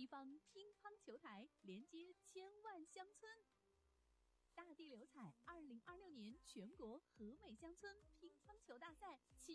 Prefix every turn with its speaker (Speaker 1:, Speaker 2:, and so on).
Speaker 1: 西方乒乓球台连接千万乡村。大地流彩2026年全国和美乡村乒乓球大赛